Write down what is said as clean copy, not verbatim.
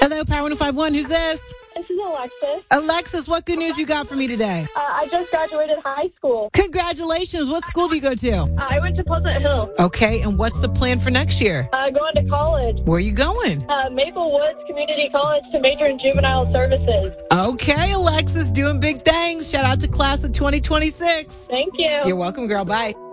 Hello, Power 1051. Who's this? This is Alexis. Alexis, what good news you got for me today? I just graduated high school. Congratulations. What school do you go to? I went to Pleasant Hill. Okay, and what's the plan for next year? Going to college. Where are you going? Maple Woods Community College to major in juvenile services. Okay, Alexis, doing big things. Shout out to class of 2026. Thank you. You're welcome, girl. Bye.